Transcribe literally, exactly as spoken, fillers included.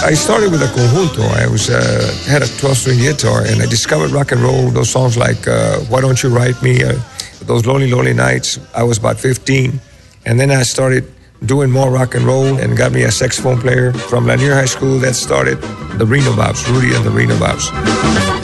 I started with a conjunto. I was uh, had a twelve-string guitar, and I discovered rock and roll. Those songs like uh, "Why Don't You Write Me," uh, those lonely, lonely nights. I was about fifteen, and then I started doing more rock and roll, and got me a saxophone player from Lanier High School. That started the Reno Bobs, Rudy and the Reno Bobs.